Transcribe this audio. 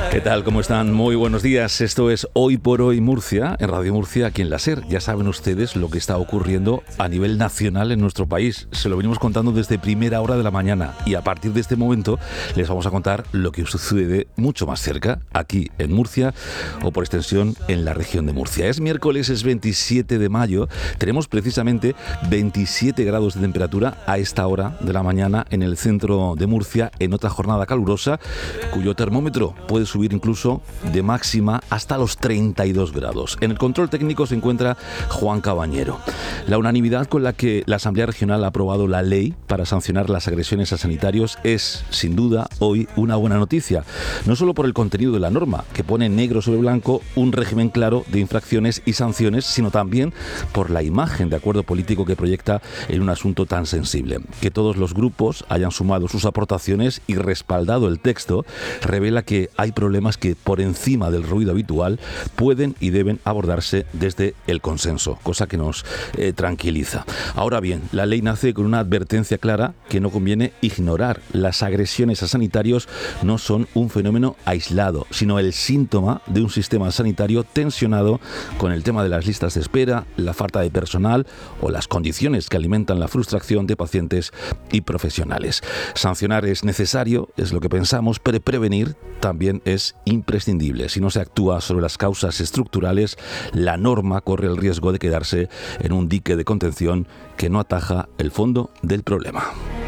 ¿Qué tal? ¿Cómo están? Muy buenos días. Esto es Hoy por Hoy Murcia, en Radio Murcia, aquí en la SER. Ya saben ustedes lo que está ocurriendo a nivel nacional en nuestro país. Se lo venimos contando desde primera hora de la mañana y a partir de este momento les vamos a contar lo que sucede mucho más cerca, aquí en Murcia o por extensión en la región de Murcia. Es miércoles, es 27 de mayo. Tenemos precisamente 27 grados de temperatura a esta hora de la mañana en el centro de Murcia, en otra jornada calurosa, cuyo termómetro puede subir incluso de máxima hasta los 32 grados. En el control técnico se encuentra Juan Cabañero. La unanimidad con la que la Asamblea Regional ha aprobado la ley para sancionar las agresiones a sanitarios es, sin duda, hoy una buena noticia. No solo por el contenido de la norma, que pone negro sobre blanco un régimen claro de infracciones y sanciones, sino también por la imagen de acuerdo político que proyecta en un asunto tan sensible. Que todos los grupos hayan sumado sus aportaciones y respaldado el texto revela que hay problemas que, por encima del ruido habitual, pueden y deben abordarse desde el consenso, cosa que nos tranquiliza. Ahora bien, la ley nace con una advertencia clara que no conviene ignorar. Las agresiones a sanitarios no son un fenómeno aislado, sino el síntoma de un sistema sanitario tensionado con el tema de las listas de espera, la falta de personal o las condiciones que alimentan la frustración de pacientes y profesionales. Sancionar es necesario, es lo que pensamos, pero prevenir también es imprescindible. Si no se actúa sobre las causas estructurales, la norma corre el riesgo de quedarse en un dique de contención que no ataja el fondo del problema.